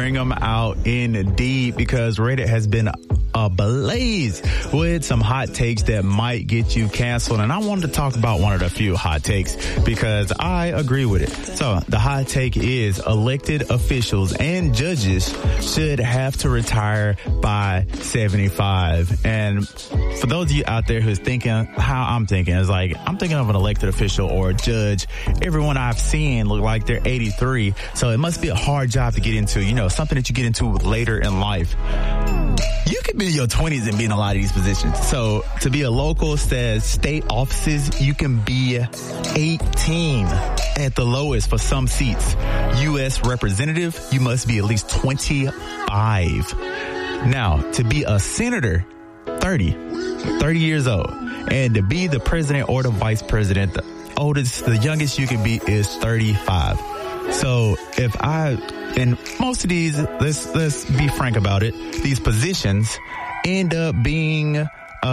bring them out indeed, because Reddit has been ablaze with some hot takes that might get you canceled. And I wanted to talk about one of the few hot takes because I agree with it. So the hot take is elected officials and judges should have to retire by 75. And for those of you out there who's thinking how I'm thinking, is like, I'm thinking of an elected official or a judge. Everyone I've seen look like they're 83. So it must be a hard job to get into, you know, something that you get into later in life. You could be in your 20s and be in a lot of these positions. So to be a local state offices, you can be 18 at the lowest for some seats. U.S. representative, you must be at least 25. Now, to be a senator, 30 years old. And to be the president or the vice president, the youngest you can be is 35. So and most of these, let's be frank about it, these positions end up being,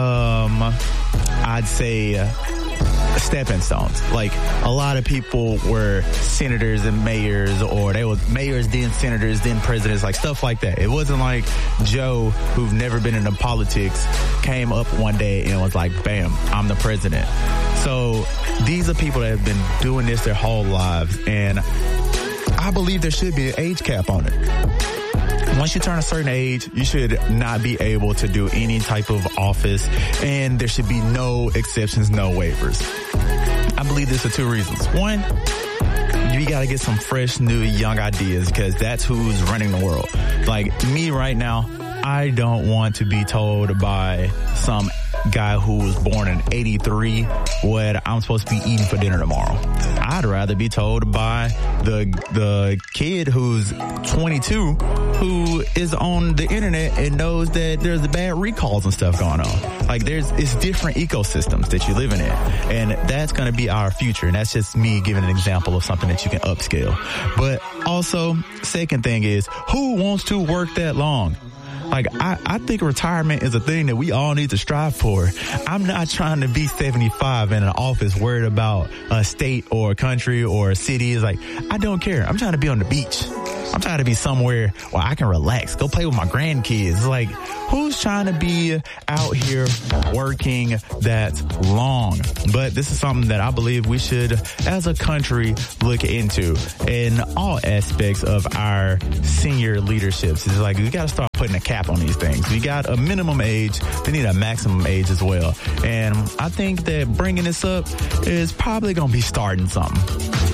I'd say, stepping stones. Like, a lot of people were senators and mayors, or they were mayors, then senators, then presidents, like stuff like that. It wasn't like Joe, who've never been into politics, came up one day and was like, bam, I'm the president. So these are people that have been doing this their whole lives, and I believe there should be an age cap on it. Once you turn a certain age, you should not be able to do any type of office, and there should be no exceptions, no waivers. I believe this for two reasons. One, you got to get some fresh, new, young ideas, because that's who's running the world. Like me right now, I don't want to be told by some guy who was born in 83 what I'm supposed to be eating for dinner tomorrow. I'd rather be told by the kid who's 22 who is on the internet and knows that there's bad recalls and stuff going on. Like, it's different ecosystems that you're living in, and that's going to be our future. And that's just me giving an example of something that you can upscale. But also, second thing is, who wants to work that long? Like, I think retirement is a thing that we all need to strive for. I'm not trying to be 75 in an office worried about a state or a country or a city. It's like, I don't care. I'm trying to be on the beach. I'm trying to be somewhere where I can relax, go play with my grandkids. It's like, who's trying to be out here working that long? But this is something that I believe we should, as a country, look into in all aspects of our senior leaderships. It's like, we got to start putting a cap on these things. We got a minimum age. We need a maximum age as well. And I think that bringing this up is probably going to be starting something.